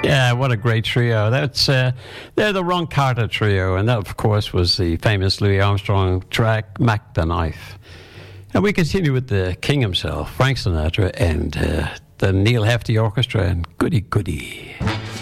Yeah, what a great trio. They're the Ron Carter trio, and that, of course, was the famous Louis Armstrong track, Mac the Knife. And we continue with the king himself, Frank Sinatra, and the Neil Hefti Orchestra, and Goody Goody.